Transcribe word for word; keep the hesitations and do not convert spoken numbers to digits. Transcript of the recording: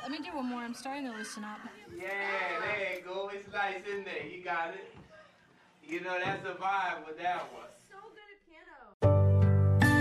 right, let me do one more. I'm starting to loosen up. Yeah, there you go. It's nice in there. You got it. You know, that's a vibe with that one.